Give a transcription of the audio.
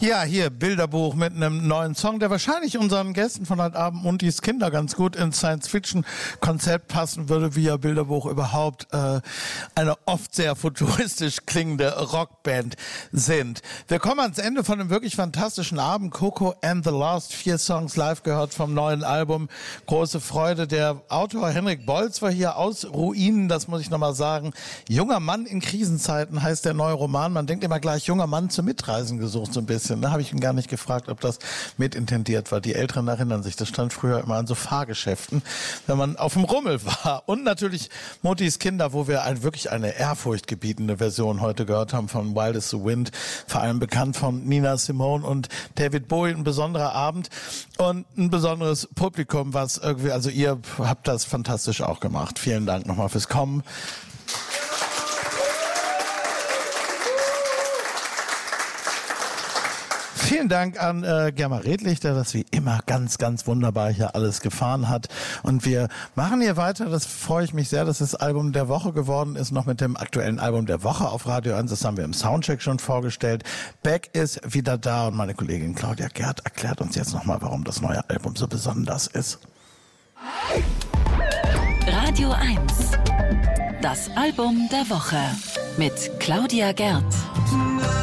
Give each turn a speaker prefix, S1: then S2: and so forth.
S1: Ja, hier Bilderbuch mit einem neuen Song, der wahrscheinlich unseren Gästen von heute Abend und dies Kinder ganz gut ins Science-Fiction-Konzept passen würde, wie ja Bilderbuch überhaupt eine oft sehr futuristisch klingende Rockband sind. Wir kommen ans Ende von einem wirklich fantastischen Abend. Coco and the Lost, 4 Songs live gehört vom neuen Album. Große Freude. Der Autor Henrik Bolz war hier aus Ruinen, das muss ich nochmal sagen. Junger Mann in Krisenzeiten heißt der neue Roman. Man denkt immer gleich, junger Mann zum Mitreisen gesucht so ein bisschen. Da habe ich ihn gar nicht gefragt, ob das mitintendiert war. Die Älteren erinnern sich, das stand früher immer an so Fahrgeschäften, wenn man auf dem Rummel war. Und natürlich Muttis Kinder, wo wir wirklich eine ehrfurchtgebietende Version heute gehört haben von Wild as the Wind, vor allem bekannt von Nina Simone und David Bowie. Ein besonderer Abend und ein besonderes Publikum, was irgendwie, also ihr habt das fantastisch auch gemacht. Vielen Dank nochmal fürs Kommen. Vielen Dank an Germa Redlich, der das wie immer ganz, ganz wunderbar hier alles gefahren hat. Und wir machen hier weiter. Das freue ich mich sehr, dass das Album der Woche geworden ist, noch mit dem aktuellen Album der Woche auf Radio 1. Das haben wir im Soundcheck schon vorgestellt. Beck ist wieder da und meine Kollegin Claudia Gerd erklärt uns jetzt nochmal, warum das neue Album so besonders ist.
S2: Radio 1. Das Album der Woche mit Claudia Gerd.